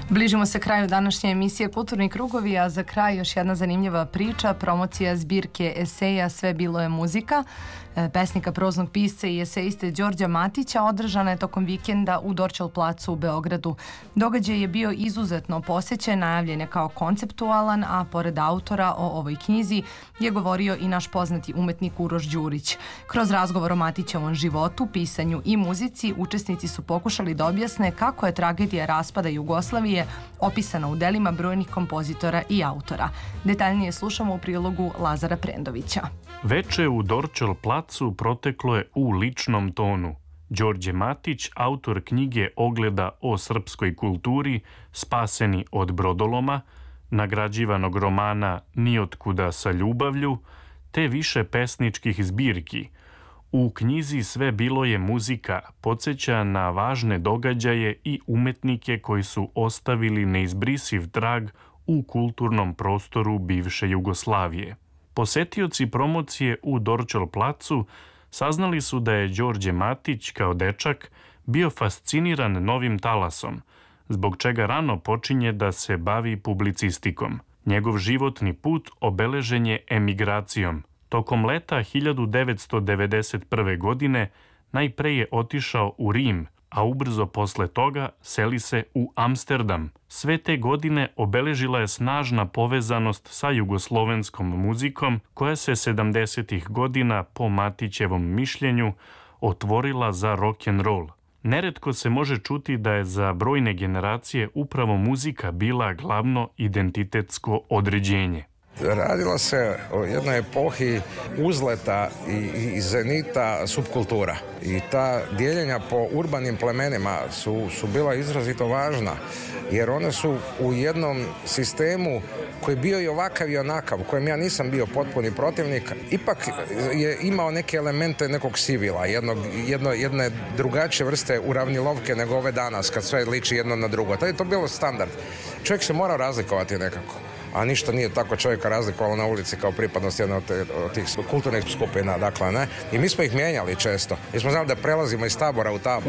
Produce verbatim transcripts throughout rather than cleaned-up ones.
Bližimo se kraju današnje emisije Kulturni krugovi, a za kraj još jedna zanimljiva priča, promocija zbirke eseja Sve bilo je muzika, pesnika, proznog pisca i eseiste Đorđa Matića, održana je tokom vikenda u Dorćol placu u Beogradu. Događaj je bio izuzetno posećen, najavljen je kao konceptualan, a pored autora o ovoj knjizi je govorio i naš poznati umetnik Uroš Đurić. Kroz razgovor o Matićevom životu, pisanju i muzici, učesnici su pokušali da objasne kako je tragedija raspada Jugoslavije opisana u delima brojnih kompozitora i autora. Detaljnije slušamo u prilogu Lazara Prendovića. Veče u Dorćol placu proteklo je u ličnom tonu. Đorđe Matić, autor knjige Ogleda o srpskoj kulturi, Spaseni od brodoloma, nagrađivanog romana Niotkuda sa ljubavlju, te više pesničkih zbirki. U knjizi Sve bilo je muzika podsjeća na važne događaje i umetnike koji su ostavili neizbrisiv trag u kulturnom prostoru bivše Jugoslavije. Posetioci promocije u Dorćol placu saznali su da je Đorđe Matić kao dečak bio fasciniran novim talasom, zbog čega rano počinje da se bavi publicistikom. Njegov životni put obeležen je emigracijom. Tokom leta hiljadu devetsto devedeset prve. godine najpre je otišao u Rim, a ubrzo posle toga seli se u Amsterdam. Sve te godine obeležila je snažna povezanost sa jugoslovenskom muzikom koja se sedamdesetih godina po Matićevom mišljenju otvorila za rock'n'roll. Neretko se može čuti da je za brojne generacije upravo muzika bila glavno identitetsko određenje. Radilo se o jednoj epohi uzleta i, i zenita subkultura. I ta dijeljenja po urbanim plemenima su, su bila izrazito važna, jer one su u jednom sistemu koji je bio i ovakav i onakav, kojem ja nisam bio potpuni protivnik, ipak je imao neke elemente nekog sivila, jednog, jedno, jedne drugačije vrste uravnilovke nego ove danas, kad sve liči jedno na drugo. To je to bilo standard. Čovjek se morao razlikovati nekako. A ništa nije tako čovjeka razlikovalo na ulici kao pripadnost jedne od, od tih kulturnih skupina, dakle, ne? I mi smo ih mijenjali često. Mi smo znali da prelazimo iz tabora u tabor.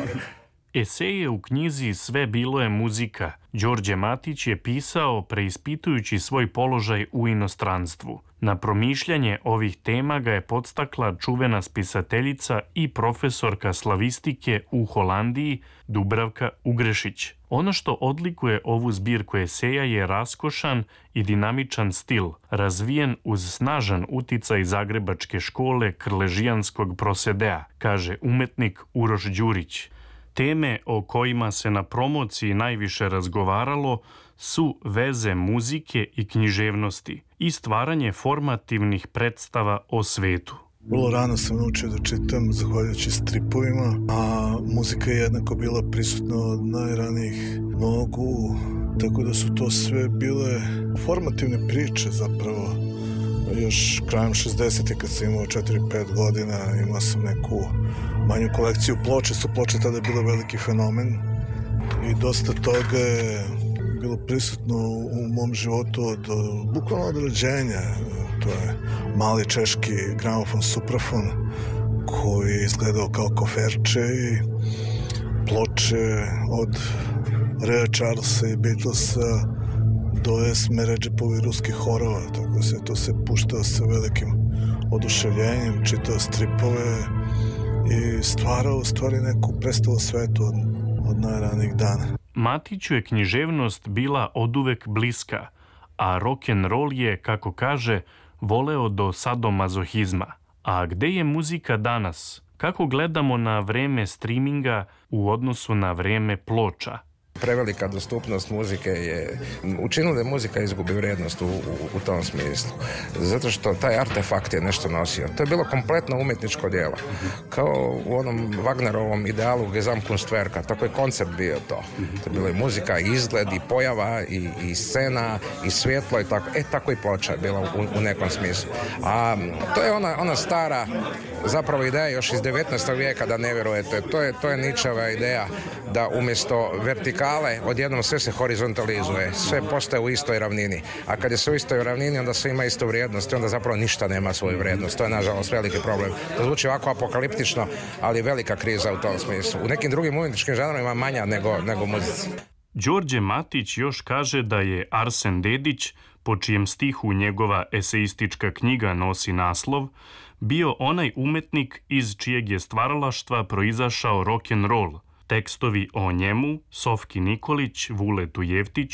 Eseje u knjizi Sve bilo je muzika Đorđe Matić je pisao preispitujući svoj položaj u inostranstvu. Na promišljanje ovih tema ga je podstakla čuvena spisateljica i profesorka slavistike u Holandiji Dubravka Ugrešić. Ono što odlikuje ovu zbirku eseja je raskošan i dinamičan stil, razvijen uz snažan uticaj zagrebačke škole krležijanskog prosedea, kaže umetnik Uroš Đurić. Teme o kojima se na promociji najviše razgovaralo su veze muzike i književnosti i stvaranje formativnih predstava o svetu. Vrlo rano sam naučio da čitam zahvaljujući stripovima, a muzika je jednako bila prisutna od najranijih nogu, tako da su to sve bile formativne priče zapravo. Još krajem šezdesetih kad sam imao četiri pet godina, imao sam neku manju kolekciju ploče, su ploče tada bile veliki fenomen i dosta toga je bilo prisutno u mom životu od bukvalno od rođenja. To je mali češki gramofon Suprafon koji je izgledao kao koferče i ploče od Rea Charlesa i Beatlesa do esme Redžepovih ruskih horova, tako se to se puštao sa velikim oduševljenjem, čitao stripove i stvarao u stvari neku predstavu svetu od, od najranijih dana. Matiću je književnost bila oduvek bliska, a rock'n'roll je, kako kaže, voleo do sadomazohizma. A gde je muzika danas? Kako gledamo na vreme streaminga u odnosu na vreme ploča? Prevelika dostupnost muzike je učinila da muzika izgubi vrijednost u, u, u tom smislu. Zato što taj artefakt je nešto nosio. To je bilo kompletno umjetničko djelo. Kao u onom Wagnerovom idealu Gesamtkunstwerka. Tako je koncept bio to. To je bila i muzika, i izgled, i pojava, i, i scena, i svjetlo. I tako. E, tako i ploča je bila u, u nekom smislu. A to je ona, ona stara zapravo ideja još iz devetnaestog vijeka, da ne vjerujete. To je, to je Nietzscheva ideja da umjesto vertikale odjednom sve se horizontalizuje, sve postaje u istoj ravnini. A kad je sve u istoj ravnini, onda sve ima istu vrijednost i onda zapravo ništa nema svoju vrijednost. To je nažalost veliki problem. To zvuči ovako apokaliptično, ali velika kriza u tom smislu. U nekim drugim umjetničkim žanrovima manja nego, nego muzici. Đorđe Matić još kaže da je Arsen Dedić, po čijem stihu njegova eseistička knjiga nosi naslov, bio onaj umetnik iz čijeg je stvaralaštva proizašao rock'n'roll. Tekstovi o njemu, Sofki Nikolić, Vuletu Jevtiću